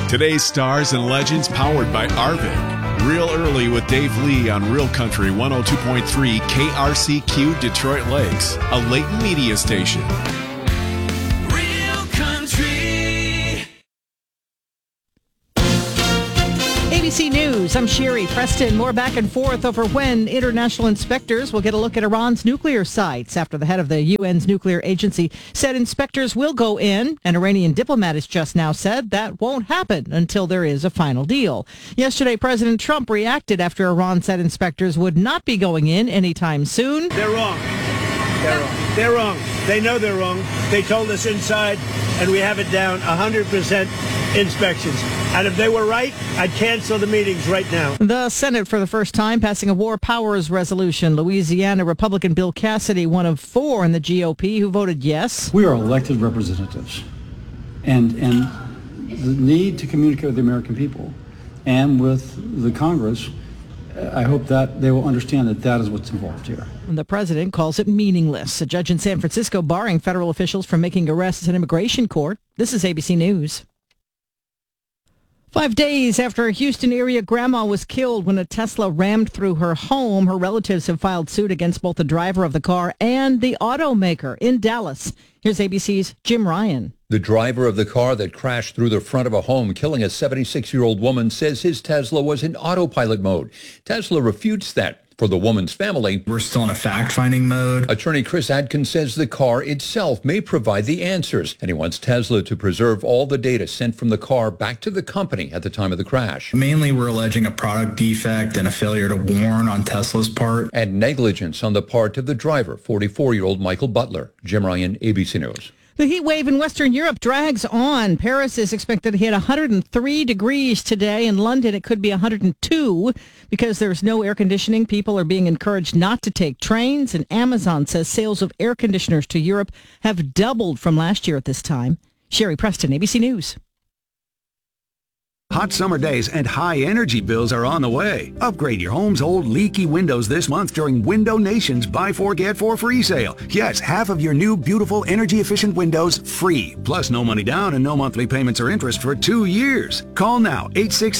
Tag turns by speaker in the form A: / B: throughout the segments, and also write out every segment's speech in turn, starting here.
A: Today's stars and legends powered by Arvik. Real early with Dave Lee on Real Country 102.3 KRCQ Detroit Lakes, a Leighton media station.
B: Real Country.
C: ABC News, I'm Sherry Preston. More back and forth over when international inspectors will get a look at Iran's nuclear sites after the head of the UN's nuclear agency said inspectors will go in. An Iranian diplomat has just now said that won't happen until there is a final deal. Yesterday, President Trump reacted after Iran said inspectors would not be going in anytime soon.
D: They're wrong. They're wrong. They're wrong. They know they're wrong. They told us inside, and we have it down 100% inspections. And if they were right, I'd cancel the meetings right now.
C: The Senate, for the first time, passing a war powers resolution. Louisiana Republican Bill Cassidy, one of 4 in the GOP who voted yes.
E: We are elected representatives, and the need to communicate with the American people and with the Congress, I hope that they will understand that that is what's involved here.
C: The president calls it meaningless. A judge in San Francisco barring federal officials from making arrests in immigration court. This is ABC News. 5 days after a Houston area grandma was killed when a Tesla rammed through her home, her relatives have filed suit against both the driver of the car and the automaker in Dallas. Here's ABC's Jim Ryan.
F: The driver of the car that crashed through the front of a home, killing a 76-year-old woman, says his Tesla was in autopilot mode. Tesla refutes that. For the woman's family,
G: we're still in a fact-finding mode.
F: Attorney Chris Adkins says the car itself may provide the answers, and he wants Tesla to preserve all the data sent from the car back to the company at the time of the crash.
G: Mainly, we're alleging a product defect and a failure to warn on Tesla's part.
F: And negligence on the part of the driver, 44-year-old Michael Butler. Jim Ryan, ABC News.
C: The heat wave in Western Europe drags on. Paris is expected to hit 103 degrees today. In London, it could be 102 because there's no air conditioning. People are being encouraged not to take trains. And Amazon says sales of air conditioners to Europe have doubled from last year at this time. Sherry Preston, ABC News.
H: Hot summer days and high energy bills are on the way. Upgrade your home's old leaky windows this month during Window Nation's Buy 4 Get 4 free sale. Yes, half of your new beautiful energy efficient windows free. Plus no money down and no monthly payments or interest for 2 years. Call now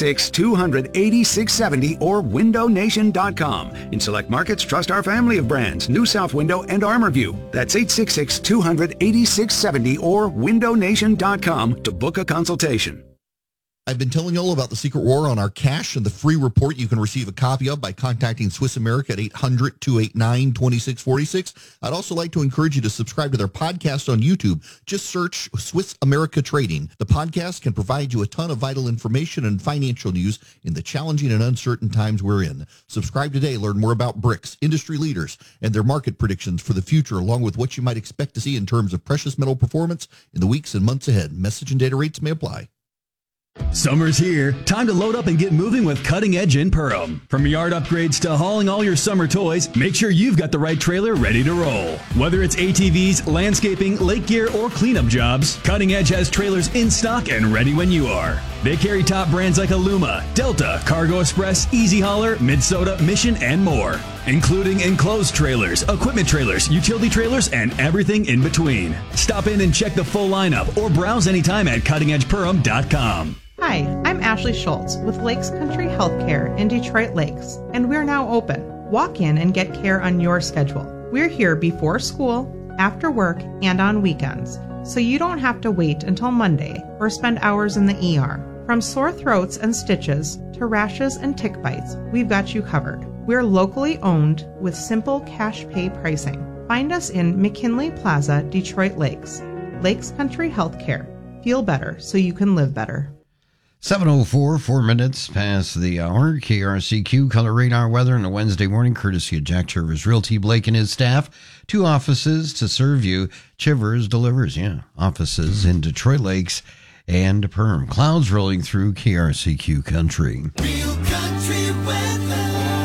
H: 866-200-8670 or windownation.com. In select markets, trust our family of brands, New South Window and ArmorView. That's 866-200-8670 or windownation.com to book a consultation.
I: I've been telling you all about the Secret War on our cash and the free report you can receive a copy of by contacting Swiss America at 800-289-2646. I'd also like to encourage you to subscribe to their podcast on YouTube. Just search Swiss America Trading. The podcast can provide you a ton of vital information and financial news in the challenging and uncertain times we're in. Subscribe today. Learn more about BRICS, industry leaders, and their market predictions for the future, along with what you might expect to see in terms of precious metal performance in the weeks and months ahead. Message and data rates may apply.
J: Summer's here. Time to load up and get moving with Cutting Edge in Perham. From yard upgrades to hauling all your summer toys, make sure you've got the right trailer ready to roll. Whether it's ATVs, landscaping, lake gear, or cleanup jobs, Cutting Edge has trailers in stock and ready when you are. They carry top brands like Aluma, Delta, Cargo Express, Easy Hauler, Minnesota, Mission, and more, including enclosed trailers, equipment trailers, utility trailers, and everything in between. Stop in and check the full lineup or browse anytime at cuttingedgeperham.com.
K: Hi, I'm Ashley Schultz with Lakes Country Healthcare in Detroit Lakes, and we're now open. Walk in and get care on your schedule. We're here before school, after work, and on weekends, so you don't have to wait until Monday or spend hours in the ER. From sore throats and stitches to rashes and tick bites, we've got you covered. We're locally owned with simple cash pay pricing. Find us in McKinley Plaza, Detroit Lakes. Lakes Country Healthcare. Feel better so you can live better.
L: 7:04, 4 minutes past the hour. KRCQ color radar weather on a Wednesday morning, courtesy of Jack Chivers Realty, Blake and his staff. 2 offices to serve you. Chivers delivers, offices in Detroit Lakes and Perham. Clouds rolling through KRCQ country.
B: Real Country weather.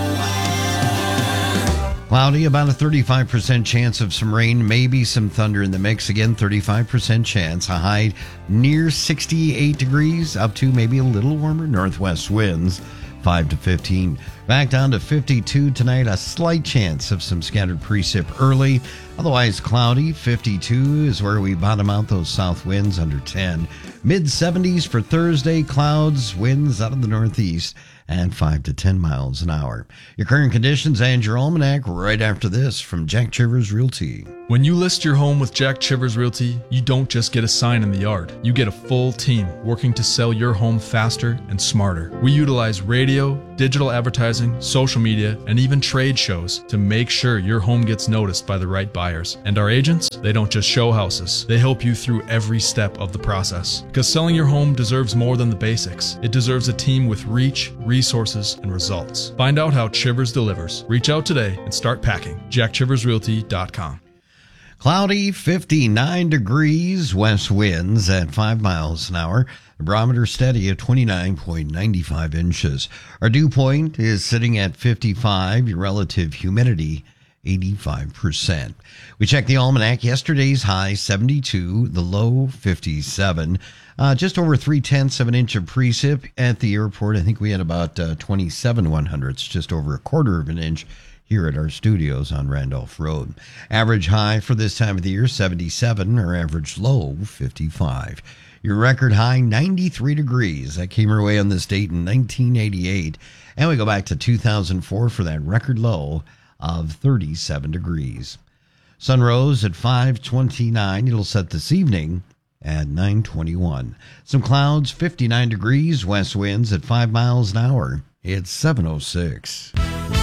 L: Cloudy, about a 35% chance of some rain, maybe some thunder in the mix. Again, 35% chance. A high near 68 degrees, up to maybe a little warmer. Northwest winds 5 to 15. Back down to 52 tonight. A slight chance of some scattered precip early. Otherwise cloudy. 52 is where we bottom out those south winds under 10. Mid-70s for Thursday. Clouds, winds out of the northeast, and 5 to 10 miles an hour. Your current conditions and your almanac right after this from Jack Chivers Realty.
M: When you list your home with Jack Chivers Realty, you don't just get a sign in the yard. You get a full team working to sell your home faster and smarter. We utilize radio, digital advertising, social media, and even trade shows to make sure your home gets noticed by the right buyers. And our agents, they don't just show houses. They help you through every step of the process. Because selling your home deserves more than the basics. It deserves a team with reach, resources, and results. Find out how Chivers delivers. Reach out today and start packing. JackChiversRealty.com.
L: Cloudy, 59 degrees, west winds at 5 miles an hour. The barometer steady at 29.95 inches. Our dew point is sitting at 55. Your relative humidity, 85%. We checked the almanac. Yesterday's high, 72. The low, 57. Just over 3/10 of an inch of precip at the airport. I think we had about 27 100ths, just over a quarter of an inch here at our studios on Randolph Road. Average high for this time of the year, 77. Our average low, 55. Your record high, 93 degrees. That came our way on this date in 1988. And we go back to 2004 for that record low of 37 degrees. Sun rose at 5:29. It'll set this evening at 9:21. Some clouds, 59 degrees, west winds at 5 miles an hour. It's 7:06.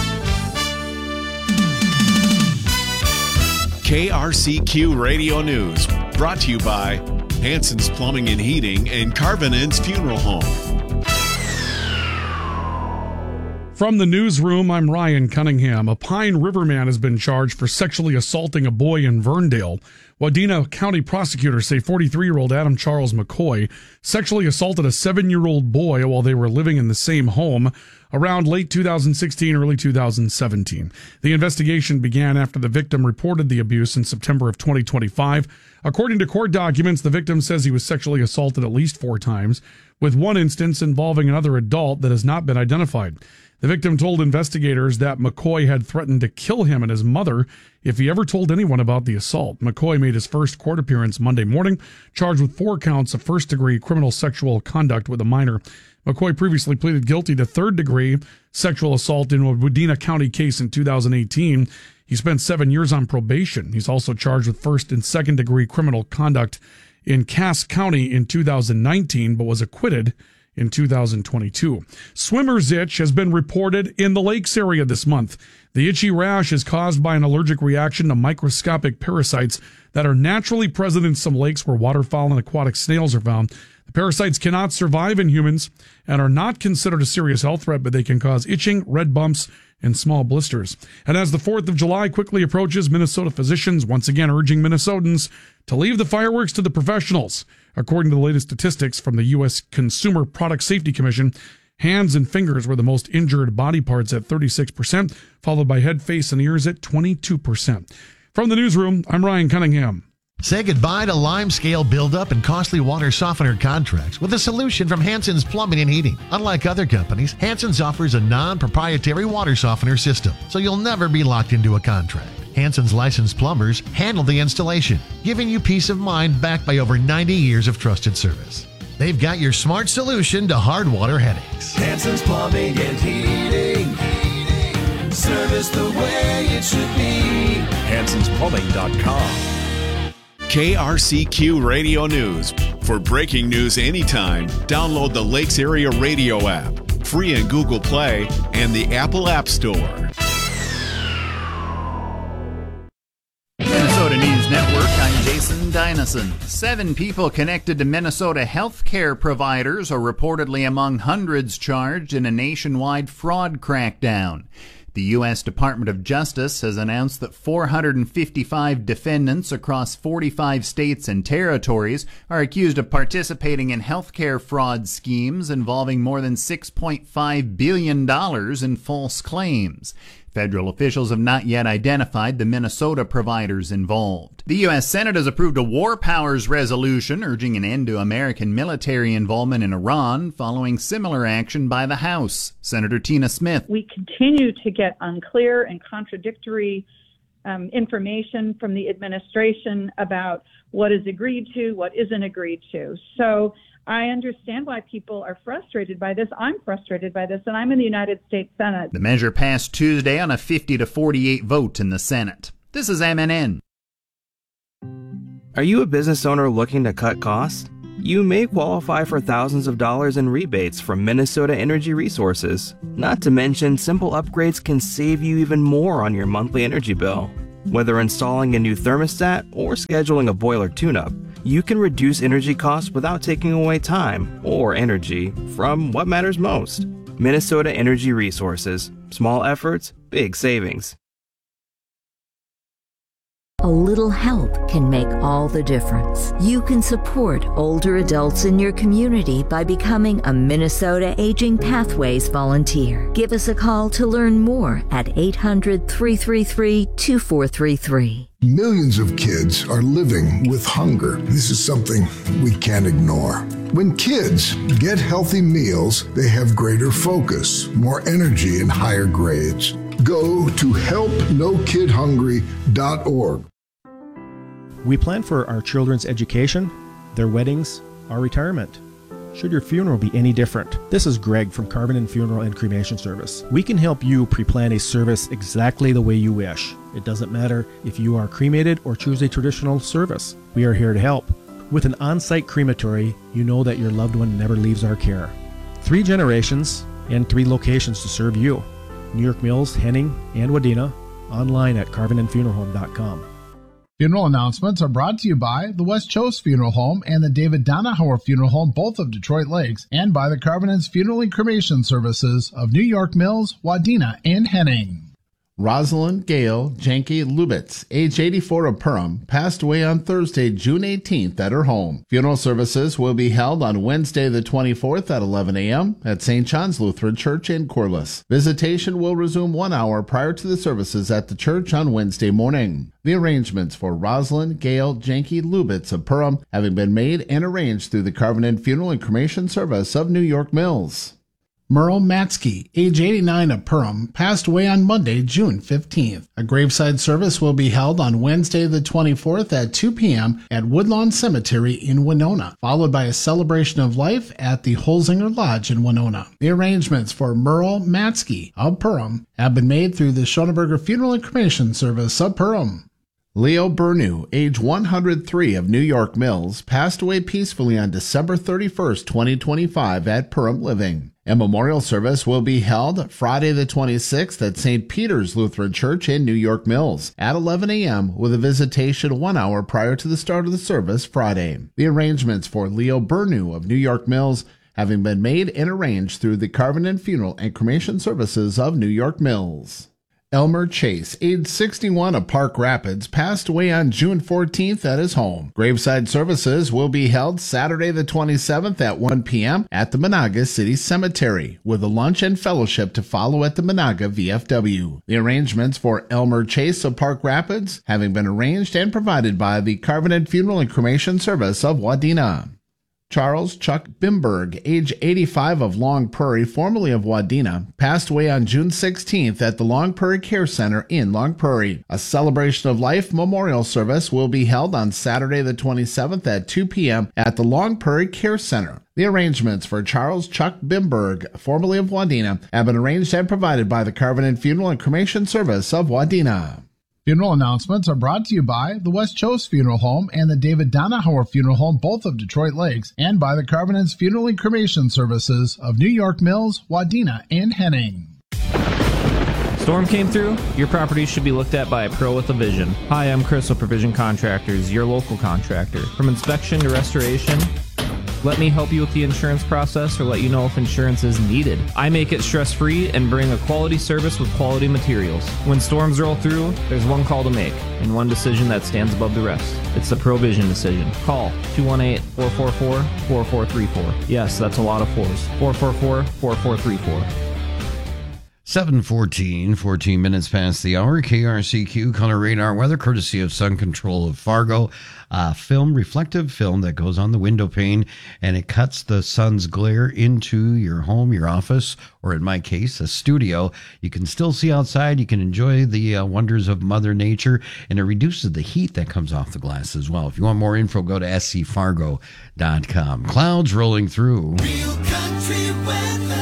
A: KRCQ Radio News, brought to you by Hanson's Plumbing and Heating and Carvinen's Funeral Home.
N: From the newsroom, I'm Ryan Cunningham. A Pine River man has been charged for sexually assaulting a boy in Verndale. Wadena County prosecutors say 43-year-old Adam Charles McCoy sexually assaulted a 7-year-old boy while they were living in the same home around late 2016, early 2017. The investigation began after the victim reported the abuse in September of 2025. According to court documents, the victim says he was sexually assaulted at least 4 times, with one instance involving another adult that has not been identified. The victim told investigators that McCoy had threatened to kill him and his mother if he ever told anyone about the assault. McCoy made his first court appearance Monday morning, charged with 4 counts of first-degree criminal sexual conduct with a minor. McCoy previously pleaded guilty to third-degree sexual assault in a Wadena County case in 2018. He spent 7 years on probation. He's also charged with first- and second-degree criminal conduct in Cass County in 2019, but was acquitted in 2022. Swimmer's itch has been reported in the lakes area this month. The itchy rash is caused by an allergic reaction to microscopic parasites that are naturally present in some lakes where waterfowl and aquatic snails are found. The parasites cannot survive in humans and are not considered a serious health threat, but they can cause itching, red bumps, and small blisters. And as the 4th of July quickly approaches, Minnesota physicians once again urging Minnesotans to leave the fireworks to the professionals. According to the latest statistics from the U.S. Consumer Product Safety Commission, hands and fingers were the most injured body parts at 36%, followed by head, face, and ears at 22%. From the newsroom, I'm Ryan Cunningham.
O: Say goodbye to limescale buildup and costly water softener contracts with a solution from Hanson's Plumbing and Heating. Unlike other companies, Hanson's offers a non-proprietary water softener system, so you'll never be locked into a contract. Hanson's licensed plumbers handle the installation, giving you peace of mind backed by over 90 years of trusted service. They've got your smart solution to hard water headaches.
B: Hanson's Plumbing and Heating. Service the way it should be.
A: Hanson'sPlumbing.com. KRCQ Radio News. For breaking news anytime, download the Lakes Area Radio app, free in Google Play and the Apple App Store.
P: Minnesota News Network, I'm Jason Dynison. 7 people connected to Minnesota healthcare providers are reportedly among hundreds charged in a nationwide fraud crackdown. The U.S. Department of Justice has announced that 455 defendants across 45 states and territories are accused of participating in healthcare fraud schemes involving more than $6.5 billion in false claims. Federal officials have not yet identified the Minnesota providers involved. The U.S. Senate has approved a War Powers resolution urging an end to American military involvement in Iran following similar action by the House. Senator Tina Smith.
Q: We continue to get unclear and contradictory information from the administration about what is agreed to, what isn't agreed to. So I understand why people are frustrated by this. I'm frustrated by this, and I'm in the United States Senate.
P: The measure passed Tuesday on a 50-48 vote in the Senate. This is MNN.
R: Are you a business owner looking to cut costs? You may qualify for thousands of dollars in rebates from Minnesota Energy Resources. Not to mention, simple upgrades can save you even more on your monthly energy bill. Whether installing a new thermostat or scheduling a boiler tune-up, you can reduce energy costs without taking away time or energy from what matters most. Minnesota Energy Resources. Small efforts, big savings.
S: A little help can make all the difference. You can support older adults in your community by becoming a Minnesota Aging Pathways volunteer. Give us a call to learn more at 800-333-2433.
T: Millions of kids are living with hunger. This is something we can't ignore. When kids get healthy meals, they have greater focus, more energy, and higher grades. Go to helpnokidhungry.org.
U: We plan for our children's education, their weddings, our retirement. Should your funeral be any different? This is Greg from Carbon Funeral and Cremation Service. We can help you pre-plan a service exactly the way you wish. It doesn't matter if you are cremated or choose a traditional service. We are here to help. With an on-site crematory, you know that your loved one never leaves our care. 3 generations and 3 locations to serve you. New York Mills, Henning, and Wadena. Online at carbonandfuneralhome.com.
V: Funeral announcements are brought to you by the West Coast Funeral Home and the David Donahauer Funeral Home, both of Detroit Lakes, and by the Carbonance Funeral and Cremation Services of New York Mills, Wadena, and Henning.
W: Rosalind Gail Janke Lubitz, age 84 of Perham, passed away on Thursday, June 18th at her home. Funeral services will be held on Wednesday the 24th at 11 a.m. at St. John's Lutheran Church in Corliss. Visitation will resume 1 hour prior to the services at the church on Wednesday morning. The arrangements for Rosalind Gail Janke Lubitz of Perham having been made and arranged through the Carbonate Funeral and Cremation Service of New York Mills.
V: Merle Matsky, age 89 of Perham, passed away on Monday, June 15th. A graveside service will be held on Wednesday the 24th at 2 p.m. at Woodlawn Cemetery in Winona, followed by a celebration of life at the Holzinger Lodge in Winona. The arrangements for Merle Matsky of Perham have been made through the Schoenberger Funeral and Cremation Service of Perham.
W: Leo Bernew, age 103 of New York Mills, passed away peacefully on December 31st, 2025 at Perham Living. A memorial service will be held Friday the 26th at St. Peter's Lutheran Church in New York Mills at 11 a.m. with a visitation 1 hour prior to the start of the service Friday. The arrangements for Leo Bernew of New York Mills having been made and arranged through the Carbonate Funeral and Cremation Services of New York Mills. Elmer Chase, age 61 of Park Rapids, passed away on June 14th at his home. Graveside services will be held Saturday the 27th at 1 p.m. at the Monaga City Cemetery, with a lunch and fellowship to follow at the Monaga VFW. The arrangements for Elmer Chase of Park Rapids having been arranged and provided by the Carbonate Funeral and Cremation Service of Wadena. Charles Chuck Bimberg, age 85 of Long Prairie, formerly of Wadena, passed away on June 16th at the Long Prairie Care Center in Long Prairie. A celebration of life memorial service will be held on Saturday the 27th at 2 p.m. at the Long Prairie Care Center. The arrangements for Charles Chuck Bimberg, formerly of Wadena, have been arranged and provided by the Carbonate Funeral and Cremation Service of Wadena.
V: Funeral announcements are brought to you by the West Coast Funeral Home and the David Donahauer Funeral Home, both of Detroit Lakes, and by the Carbonate's Funeral and Cremation Services of New York Mills, Wadena, and Henning.
X: Storm came through? Your property should be looked at by a pro with a vision. Hi, I'm Chris with Provision Contractors, your local contractor. From inspection to restoration, let me help you with the insurance process or let you know if insurance is needed. I make it stress-free and bring a quality service with quality materials. When storms roll through, there's one call to make and one decision that stands above the rest. It's the Provision decision. Call 218-444-4434. Yes, that's a lot of fours. 444-4434.
L: 7:14, 14 minutes past the hour. KRCQ color radar weather, courtesy of Sun Control of Fargo. Reflective film that goes on the window pane, and it cuts the sun's glare into your home, your office, or in my case, a studio. You can still see outside. You can enjoy the wonders of Mother Nature, and it reduces the heat that comes off the glass as well. If you want more info, go to scfargo.com. Clouds rolling through.
B: Real country weather.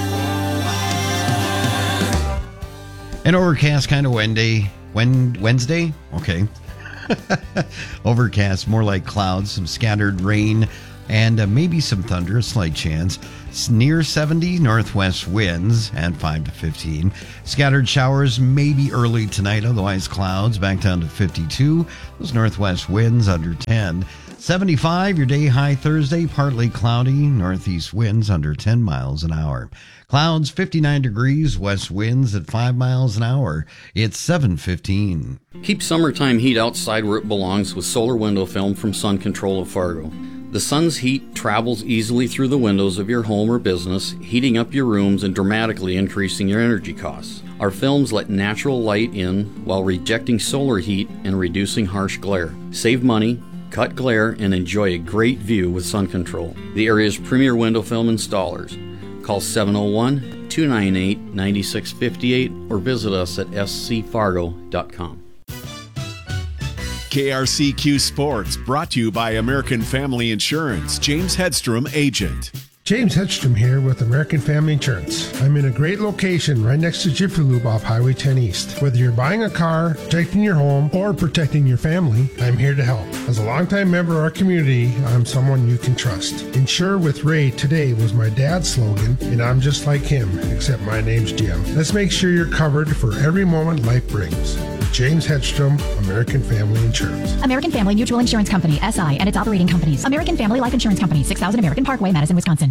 L: An overcast kind of Wednesday? Okay. Overcast, more like clouds, some scattered rain, and maybe some thunder, a slight chance. Near 70 northwest winds and 5 to 15. Scattered showers maybe early tonight, otherwise clouds back down to 52. Those northwest winds under 10. 75, your day high Thursday, partly cloudy, northeast winds under 10 miles an hour. Clouds 59 degrees, west winds at 5 miles an hour. It's 7:15.
D: Keep summertime heat outside where it belongs with solar window film from Sun Control of Fargo. The sun's heat travels easily through the windows of your home or business, heating up your rooms and dramatically increasing your energy costs. Our films let natural light in while rejecting solar heat and reducing harsh glare. Save money, cut glare, and enjoy a great view with Sun Control, the area's premier window film installers. Call 701-298-9658 or visit us at scfargo.com.
A: KRCQ Sports, brought to you by American Family Insurance. James Hedstrom, agent.
E: James Hedstrom here with American Family Insurance. I'm in a great location right next to Jiffy Lube off Highway 10 East. Whether you're buying a car, protecting your home, or protecting your family, I'm here to help. As a longtime member of our community, I'm someone you can trust. Insure with Ray today was my dad's slogan, and I'm just like him, except my name's Jim. Let's make sure you're covered for every moment life brings. James Hedstrom, American Family Insurance.
F: American Family Mutual Insurance Company, SI, and its operating companies. American Family Life Insurance Company, 6000 American Parkway, Madison, Wisconsin.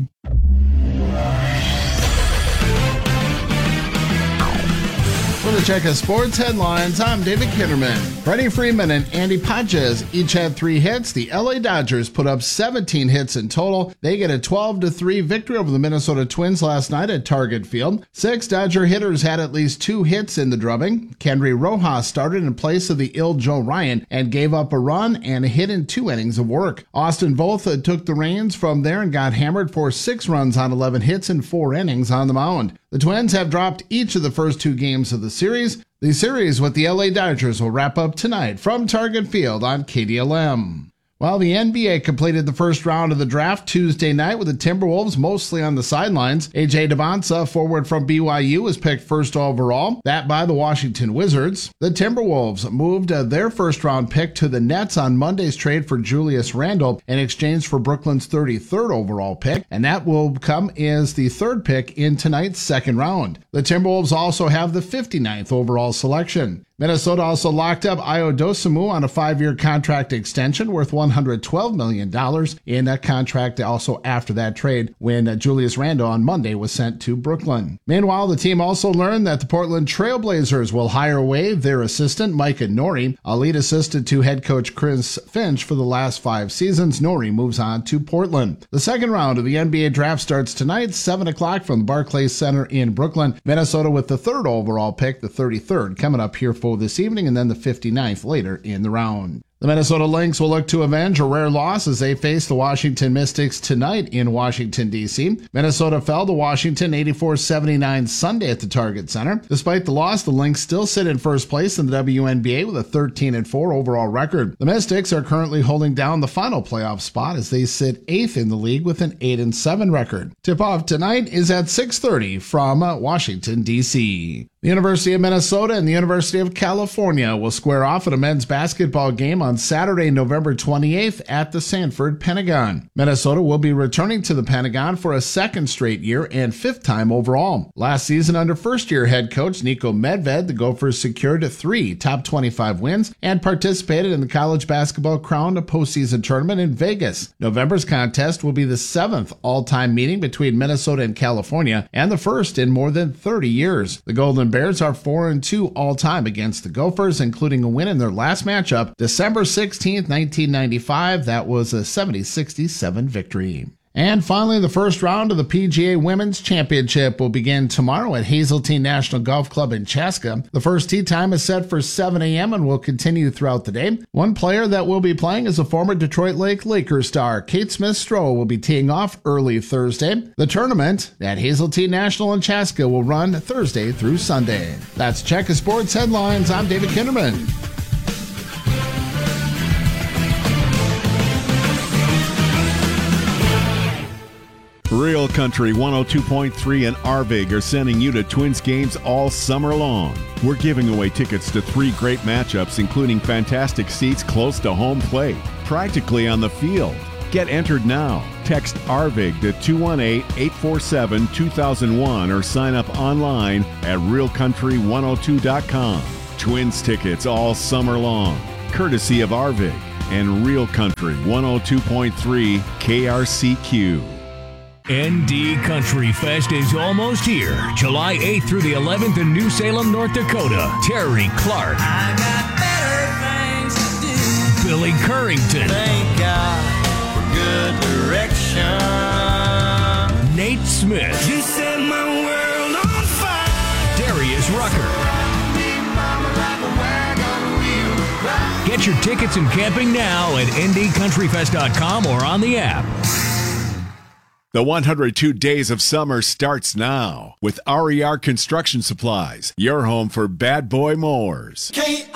W: For the check of sports headlines, I'm David Kitterman. Freddie Freeman and Andy Pages each had 3 hits. The LA Dodgers put up 17 hits in total. They get a 12-3 victory over the Minnesota Twins last night at Target Field. 6 Dodger hitters had at least 2 hits in the drubbing. Kendry Rojas started in place of the ill Joe Ryan and gave up a run and a hit in 2 innings of work. Austin Voth took the reins from there and got hammered for 6 runs on 11 hits in 4 innings on the mound. The Twins have dropped each of the first 2 games of the series. The series with the LA Dodgers will wrap up tonight from Target Field on KDLM. While the NBA completed the first round of the draft Tuesday night with the Timberwolves mostly on the sidelines, A.J. Devonta, forward from BYU, was picked first overall, that by the Washington Wizards. The Timberwolves moved their first-round pick to the Nets on Monday's trade for Julius Randle in exchange for Brooklyn's 33rd overall pick, and that will come as the 3rd pick in tonight's second round. The Timberwolves also have the 59th overall selection. Minnesota also locked up Ayo Dosunmu on a 5-year contract extension worth $112 million in a contract also after that trade when Julius Randle on Monday was sent to Brooklyn. Meanwhile, the team also learned that the Portland Trailblazers will hire away their assistant, Micah Nori, a lead assistant to head coach Chris Finch for the last 5 seasons. Nori moves on to Portland. The second round of the NBA draft starts tonight, 7 o'clock from the Barclays Center in Brooklyn. Minnesota with the 3rd overall pick, the 33rd, coming up here for this evening, and then the 59th later in the round. The Minnesota Lynx will look to avenge a rare loss as they face the Washington Mystics tonight in Washington, D.C. Minnesota fell to Washington 84-79 Sunday at the Target Center. Despite the loss, the Lynx still sit in first place in the WNBA with a 13-4 overall record. The Mystics are currently holding down the final playoff spot as they sit 8th in the league with an 8-7 record. Tip-off tonight is at 6:30 from Washington, D.C. The University of Minnesota and the University of California will square off in a men's basketball game on Saturday, November 28th at the Sanford Pentagon. Minnesota will be returning to the Pentagon for a 2nd straight year and 5th time overall. Last season, under first-year head coach Niko Medved, the Gophers secured 3 top 25 wins and participated in the college basketball Crown postseason tournament in Vegas. November's contest will be the 7th all-time meeting between Minnesota and California and the first in more than 30 years. The Golden Bears are 4-2 all-time against the Gophers, including a win in their last matchup, December 16, 1995. That was a 70-67 victory. And finally, the first round of the PGA Women's Championship will begin tomorrow at Hazeltine National Golf Club in Chaska. The first tee time is set for 7 a.m. and will continue throughout the day. One player that will be playing is a former Detroit Lakers star. Kate Smith-Stroh will be teeing off early Thursday. The tournament at Hazeltine National in Chaska will run Thursday through Sunday. That's Checker Sports Headlines. I'm David Kinderman.
A: Real Country 102.3 and Arvig are sending you to Twins games all summer long. We're giving away tickets to 3 great matchups, including fantastic seats close to home plate, practically on the field. Get entered now. Text Arvig to 218-847-2001 or sign up online at realcountry102.com. Twins tickets all summer long, courtesy of Arvig and Real Country 102.3 KRCQ.
C: ND Country Fest is almost here. July 8th through the 11th in New Salem, North Dakota. Terry Clark.
B: I got better things to do.
C: Billy Currington.
B: Thank God for good direction.
C: Nate Smith.
B: You set my world on fire.
C: Darius Rucker. Get your tickets and camping now at ndcountryfest.com or on the app.
A: The 102 Days of Summer starts now with RER Construction Supplies, your home for bad boy mowers.